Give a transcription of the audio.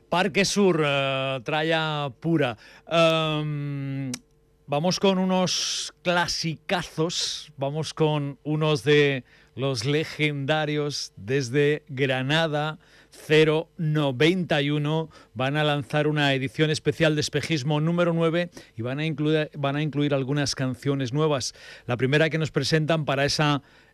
Parque Sur, tralla pura. Vamos con unos clasicazos, vamos con unos de los legendarios desde Granada. 091 van a lanzar una edición especial de Espejismo número 9 y van a incluir algunas canciones nuevas. La primera que nos presentan para esa